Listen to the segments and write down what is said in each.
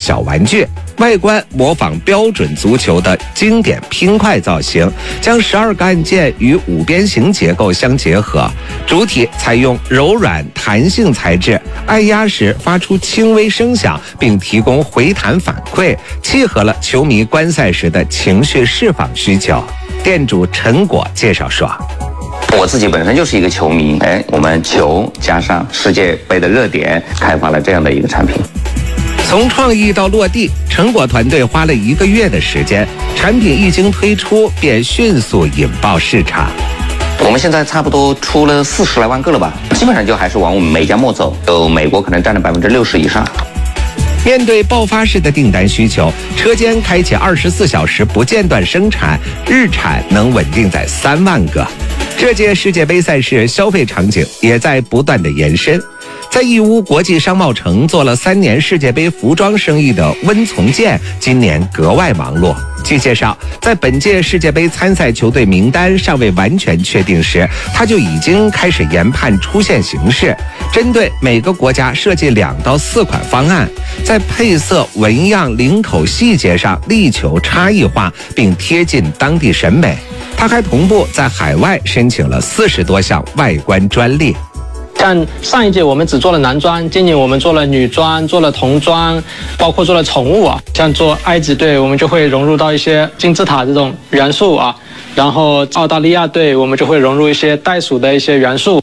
小玩具，外观模仿标准足球的经典拼块造型，将12个按键与五边形结构相结合，主体采用柔软弹性材质，按压时发出轻微声响，并提供回弹反馈，契合了球迷观赛时的情绪释放需求。店主陈果介绍说， 我自己本身就是一个球迷，我们球加上世界杯的热点，开发了这样的一个产品。 从创意到落地，陈果团队花了1个月的时间，产品一经推出便迅速引爆市场。 我们现在差不多出了40来万个了吧，基本上就还是往我们美加墨走，美国可能占了60%以上。 面对爆发式的订单需求，车间开启24小时不间断生产，日产能稳定在3万个。这届世界杯赛事消费场景也在不断的延伸。在义乌国际商贸城做了3年世界杯服装生意的温从建，今年格外忙碌。据介绍，在本届世界杯参赛球队名单尚未完全确定时，他就已经开始研判出线形式，针对每个国家设计2到4款方案，在配色、纹样、领口细节上力求差异化，并贴近当地审美。他还同步在海外申请了40多项外观专利。 像上一届我们只做了男装，今年我们做了女装，做了童装，包括做了宠物啊。像做埃及队，我们就会融入到一些金字塔这种元素啊，然后澳大利亚队我们就会融入一些袋鼠的一些元素。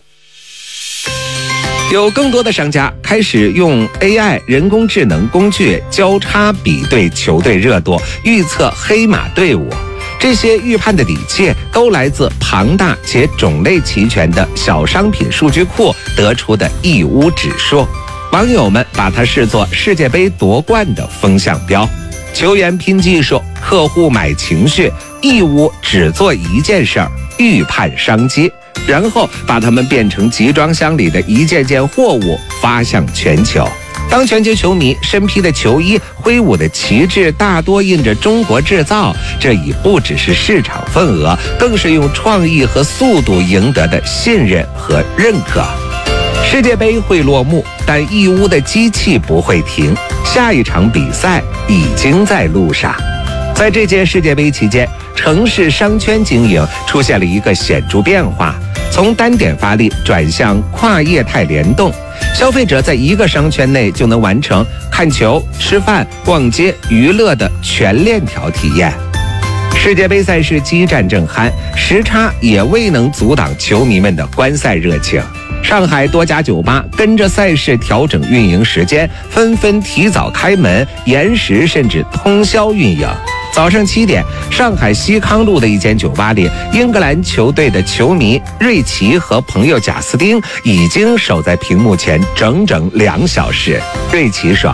有更多的商家开始用 AI 人工智能工具交叉比对球队热度，预测黑马队伍。这些预判的底气都来自庞大且种类齐全的小商品数据库得出的义乌指数。网友们把它视作世界杯夺冠的风向标。球员拼技术，客户买情绪，义乌只做一件事儿：预判商机，然后把它们变成集装箱里的一件件货物，发向全球。当全球球迷身披的球衣、挥舞的旗帜大多印着中国制造，这已不只是市场份额，更是用创意和速度赢得的信任和认可。世界杯会落幕，但义乌的机器不会停，下一场比赛已经在路上。在这届世界杯期间，城市商圈经营出现了一个显著变化，从单点发力转向跨业态联动，消费者在一个商圈内就能完成看球、吃饭、逛街、娱乐的全链条体验。世界杯赛事激战正酣，时差也未能阻挡球迷们的观赛热情。上海多家酒吧跟着赛事调整运营时间，纷纷提早开门、延时甚至通宵运营。早上7点，上海西康路的一间酒吧里，英格兰球队的球迷瑞奇和朋友贾斯汀已经守在屏幕前整整2小时。瑞奇说，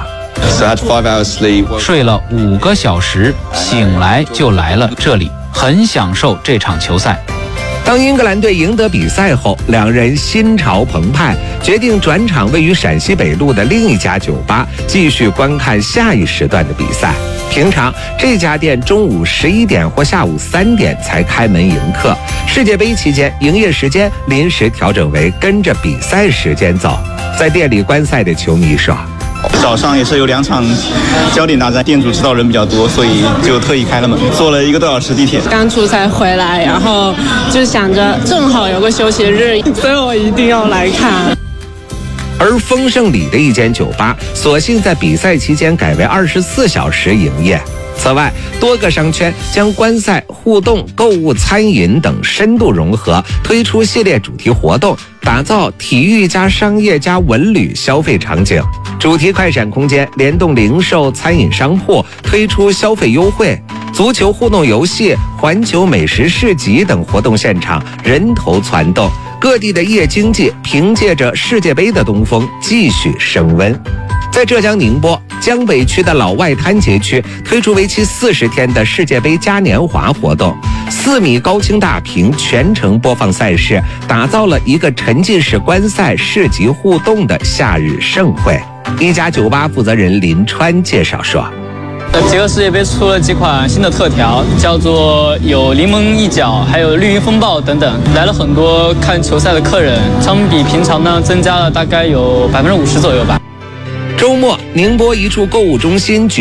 睡了5个小时，醒来就来了这里，很享受这场球赛。 当英格兰队赢得比赛后，两人心潮澎湃，决定转场位于陕西北路的另一家酒吧，继续观看下一时段的比赛。平常这家店中午11点或下午3点才开门迎客，世界杯期间营业时间临时调整为跟着比赛时间走。在店里观赛的球迷说， 早上也是有2场焦点大战，店主知道人比较多，所以就特意开了门，坐了1个多小时地铁。 刚出差回来，然后就想着正好有个休息日，所以我一定要来看。 而丰盛里的一间酒吧，索性在比赛期间改为24小时营业。此外，多个商圈将观赛、互动、购物、餐饮等深度融合，推出系列主题活动，打造体育加商业加文旅消费场景。主题快闪空间联动零售、餐饮商铺，推出消费优惠。足球互动游戏、环球美食市集等活动现场人头攒动，各地的夜经济凭借着世界杯的东风继续升温。在浙江宁波江北区的老外滩街区推出为期40天的世界杯嘉年华活动，4米高清大屏全程播放赛事，打造了一个沉浸式观赛、市集互动的夏日盛会。一家酒吧负责人林川介绍说， 结合世界杯出了几款新的特调，叫做有柠檬一角，还有绿茵风暴等等，来了很多看球赛的客人，相比平常呢增加了大概有50%左右吧。 周末，宁波一处购物中心